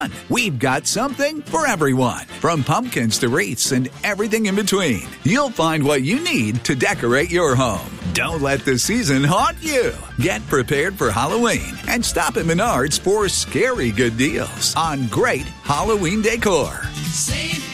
We've got something for everyone, from pumpkins to wreaths and everything in between. You'll find what you need to decorate your home. Don't let the season haunt you. Get prepared for Halloween and stop at Menards for scary good deals on great Halloween decor. Save